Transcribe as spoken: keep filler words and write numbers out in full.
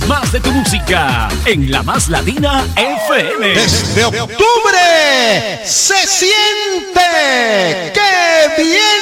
más de tu música en La Más Latina F M. Desde octubre se siente que viene